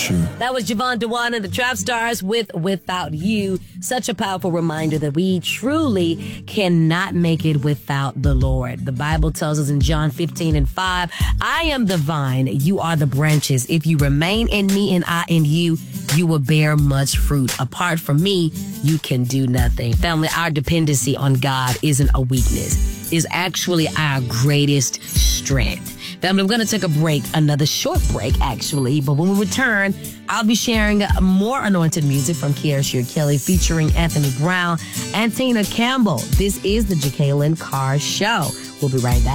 True. That was Javon Dewan and the Trap Stars with Without You. Such a powerful reminder that we truly cannot make it without the Lord. The Bible tells us in John 15:5, I am the vine, you are the branches. If you remain in me and I in you, you will bear much fruit. Apart from me, you can do nothing. Family, our dependency on God isn't a weakness. It's actually our greatest strength. Family, I'm going to take a break, another short break, actually. But when we return, I'll be sharing more anointed music from Kiara Kelly featuring Anthony Brown and Tina Campbell. This is the Jacqueline Carr Show. We'll be right back.